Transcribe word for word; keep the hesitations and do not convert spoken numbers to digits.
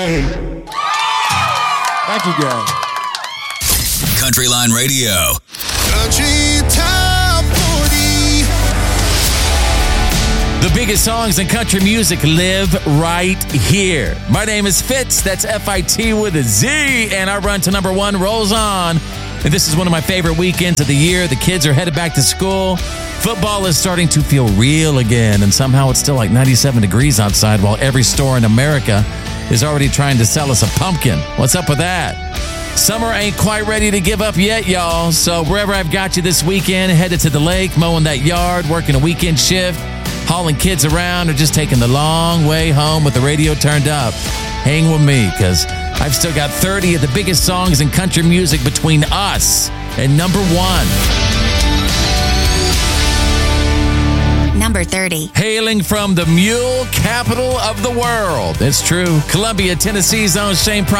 Thank you, guys. Countryline Radio. Country Top forty. The biggest songs in country music live right here. My name is Fitz. That's F I T with a Z. And our run to number one rolls on. And this is one of my favorite weekends of the year. The kids are headed back to school. Football is starting to feel real again. And somehow it's still like ninety-seven degrees outside while every store in America is already trying to sell us a pumpkin. What's up with that? Summer ain't quite ready to give up yet, y'all. So wherever I've got you this weekend, headed to the lake, mowing that yard, working a weekend shift, hauling kids around, or just taking the long way home with the radio turned up, hang with me, because I've still got thirty of the biggest songs in country music between us and number one. Number thirty. Hailing from the mule capital of the world. It's true. Columbia, Tennessee's own Shane Price